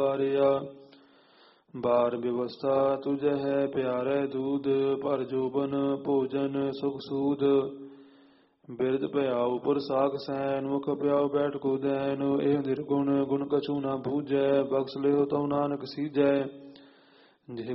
ਵਾਰਿਆ ਬਾਰ ਵਿਵਸਥਾ ਤੁਝੈ ਹੈ ਪਿਆਰੇ ਦੂਧ ਪਰ ਜੋਬਨ ਭੋਜਨ ਸੁਖ ਸੂਦ ਬਿਰਦ ਭਿਆਉ ਪੁਰ ਸਾਖ ਸੈਨ ਮੁਖ ਪਿਆਉ ਬੈਠ ਕੋ ਦੈਨ ਇਹ ਨਿਰਗੁਣ ਗੁਣ ਕਛੂ ਨਾ ਬੂਝੈ ਬਖਸ਼ ਲਿਓ ਤਉ ਨਾਨਕ ਸੀਜੈ ਜਿਹ